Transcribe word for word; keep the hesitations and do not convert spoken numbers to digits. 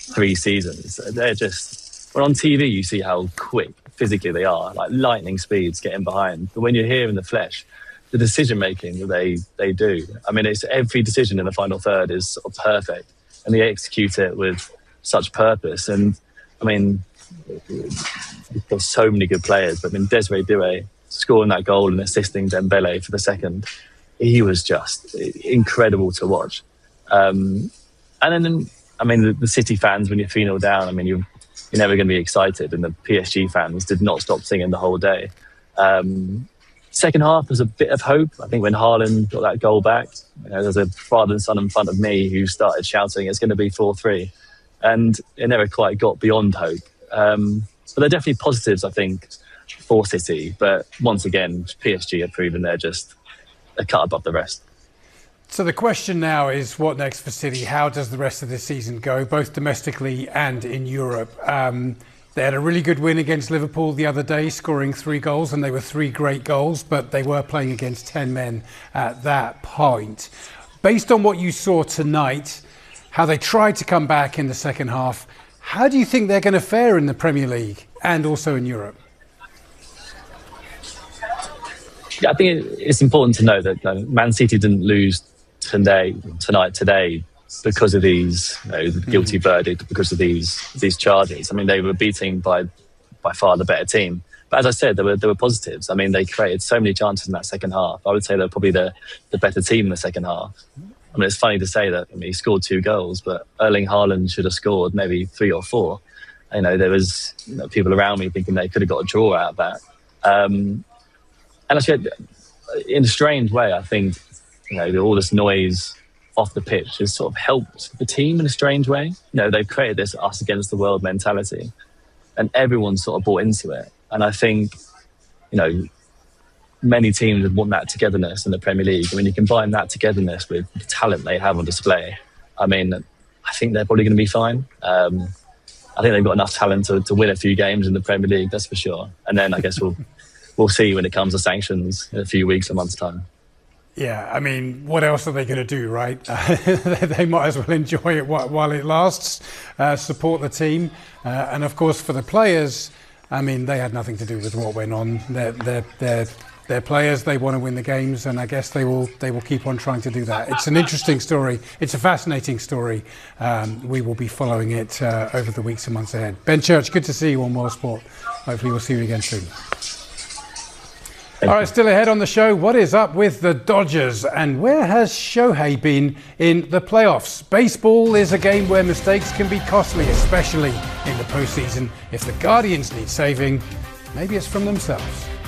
three seasons. They're just, when on T V you see how quick physically they are, like lightning speeds getting behind. But when you're here in the flesh, the decision making that they they do, I mean, it's every decision in the final third is sort of perfect, and they execute it with such purpose. And I mean, there's so many good players, but I mean, Desiree Doué scoring that goal and assisting Dembele for the second, he was just incredible to watch. Um, and then, I mean, the, the City fans, when you're three nil down, I mean, you're, you're never going to be excited. And the P S G fans did not stop singing the whole day. Um, second half was a bit of hope. I think when Haaland got that goal back, you know, there's a father and son in front of me who started shouting, it's going to be four three. And it never quite got beyond hope. Um, but there are definitely positives, I think, for City. But once again, P S G have proven they're just a cut above the rest. So the question now is, what next for City? How does the rest of this season go, both domestically and in Europe? Um, they had a really good win against Liverpool the other day, scoring three goals, and they were three great goals, but they were playing against ten men at that point. Based on what you saw tonight, how they tried to come back in the second half, how do you think they're going to fare in the Premier League and also in Europe? Yeah, I think it's important to know that uh, Man City didn't lose today, tonight, today, because of these, you know, the guilty mm. verdict, because of these these charges. I mean, they were beating by by far the better team. But as I said, there were there were positives. I mean, they created so many chances in that second half. I would say they're probably the, the better team in the second half. I mean, it's funny to say that. I mean, he scored two goals, but Erling Haaland should have scored maybe three or four. You know, there was, you know, people around me thinking they could have got a draw out of that. Um, and actually, in a strange way, I think, you know, all this noise off the pitch has sort of helped the team in a strange way. You know, they've created this us against the world mentality, and everyone's sort of bought into it. And I think, you know, many teams would want that togetherness in the Premier League. I mean, you combine that togetherness with the talent they have on display. I mean, I think they're probably going to be fine. Um, I think they've got enough talent to, to win a few games in the Premier League, that's for sure. And then I guess we'll we'll see when it comes to sanctions in a few weeks, a month's time. Yeah, I mean, what else are they going to do, right? Uh, they might as well enjoy it while it lasts, uh, support the team. Uh, and of course, for the players, I mean, they had nothing to do with what went on. They're, they're, they're, they're players, they want to win the games, and I guess they will they will keep on trying to do that. It's an interesting story. It's a fascinating story. Um, we will be following it uh, over the weeks and months ahead. Ben Church, good to see you on World Sport. Hopefully we'll see you again soon. All right, still ahead on the show, what is up with the Dodgers and where has Shohei been in the playoffs? Baseball is a game where mistakes can be costly, especially in the postseason. If the Guardians need saving, maybe it's from themselves.